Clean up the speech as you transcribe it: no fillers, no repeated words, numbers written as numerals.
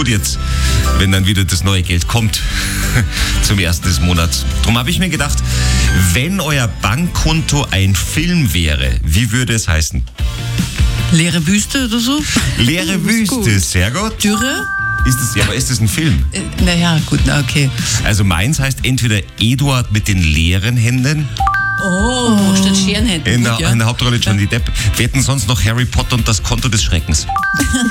gut jetzt, wenn dann wieder das neue Geld kommt zum 1. des Monats. Darum habe ich mir gedacht, wenn euer Bankkonto ein Film wäre, wie würde es heißen? Leere Wüste oder so? Leere Wüste, gut. sehr gut. Dürre? Aber ist das ein Film? Naja, gut, na okay. Also meins heißt entweder Eduard mit den leeren Händen. Oh, statt Scherenhänden. In Gut, der Hauptrolle Johnny Depp. Wir hätten sonst noch Harry Potter und das Konto des Schreckens.